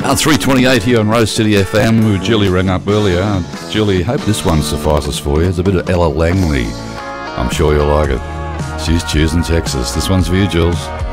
3:28 here on Rose City FM. Julie rang up earlier. Julie, hope this one suffices for you. It's a bit of Ella Langley. I'm sure you'll like it. She's choosing Texas. This one's for you, Jules.